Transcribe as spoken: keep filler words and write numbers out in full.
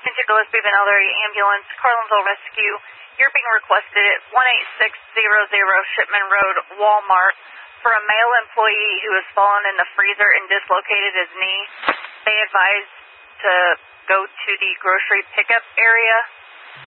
Into Gillespie Van Ellery Ambulance, Carlinville Rescue. You're being requested at one eight six zero zero Shipman Road, Walmart, for a male employee who has fallen in the freezer and dislocated his knee. They advise to go to the grocery pickup area.